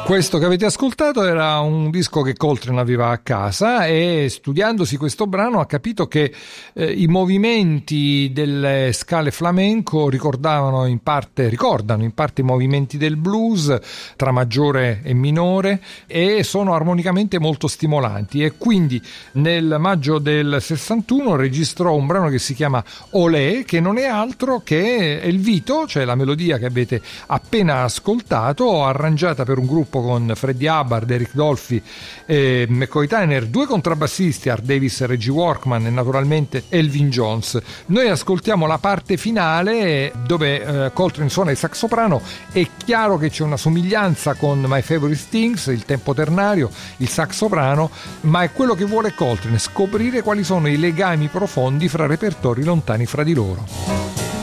Questo che avete ascoltato era un disco che Coltrane aveva a casa e studiandosi questo brano ha capito che i movimenti delle scale flamenco ricordano in parte i movimenti del blues tra maggiore e minore e sono armonicamente molto stimolanti, e quindi nel maggio del 61 registrò un brano che si chiama Olé, che non è altro che El Vito, cioè la melodia che avete appena ascoltato, arrangiata per un gruppo con Freddie Hubbard, Eric Dolphy e McCoy Tyner, due contrabbassisti, Art Davis e Reggie Workman, e naturalmente Elvin Jones. Noi ascoltiamo la parte finale dove Coltrane suona il sax soprano. È chiaro che c'è una somiglianza con My Favorite Things, il tempo ternario, il sax soprano, ma è quello che vuole Coltrane, scoprire quali sono i legami profondi fra repertori lontani fra di loro.